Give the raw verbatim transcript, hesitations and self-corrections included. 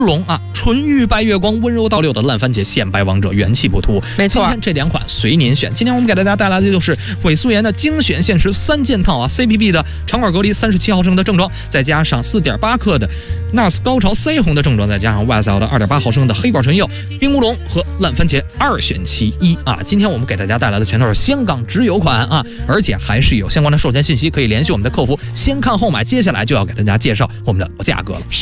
龙啊，纯欲白月光，温柔到六的烂番茄现白王者，元气不突。 没错， 今天这两款随您选。今天我们给大家带来的就是伪素颜的精选限时三件套啊 ，C P B 的长管隔离三十七毫升的正装，再加上四点八克的 N A R S 高潮腮红的正装，再加上 Y S L 的二点八毫升的黑管唇釉、冰乌龙和烂番茄二选其一啊。今天我们给大家带来的全都是香港直邮款啊，而且还是有相关的售前信息，可以联系我们的客服先看后买。接下来就要给大家介绍我们的价格了。